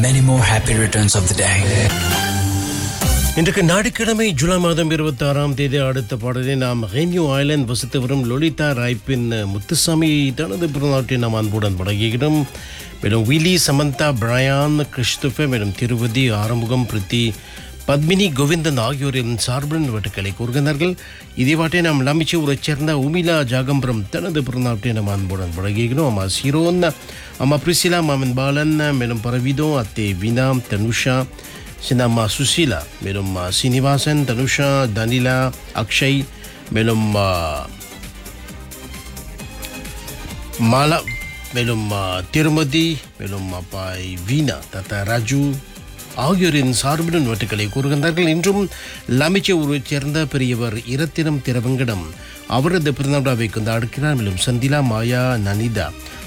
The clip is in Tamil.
Many more happy returns of the day. இன்றைக்கு ஞாயிற்றுக்கிழமை ஜூலை மாதம் 26ஆம் தேதி அடுத்த பாடலை நாம் ரென்யூ ஐலண்ட் வசித்து வரும் லொலிதா ராய்ப்பின் முத்துசாமி தனது பிறநாட்டை நாம் அன்புடன் பழகுகிறோம். மேலும் விலி, சமந்தா, பிரையான், கிறிஸ்துஃபர், மேலும் திருவதி, ஆறுமுகம், பிரித்தி, பத்மினி, கோவிந்தன் ஆகியோரின் சார்புடன் வட்டுக்களை கூறுகிறார்கள். இதே வாட்டை நாம் லமிச்சு ஊரைச் சேர்ந்த உமிலா ஜாகம்பரம் தனது பிறநாட்டை நாம் அன்புடன் பழகுகிறோம். அம்மா சிரோன், அம்மா பிரிசிலா, மாமன் பாலன், மேலும் பரவிதோ, அத்தே வீணா, தனுஷா, Sinama Susila, Melum Sinivasan, Tanusha, Danila, Akshay, Melum Mala, Melum Tirumadi, Melum Pai Vina, Tata Raju, ஆகியோரின் சார்புடன் வட்டுக்களை கூறுகின்றார்கள். இன்றும் லமிச்சை ஊரைச் சேர்ந்த பெரியவர் இரத்தினம் திரவங்கடம் அவரது பிறந்தவிழாவை கொண்டாடுகிறார். மேலும் சந்திலா, மாயா, நனிதா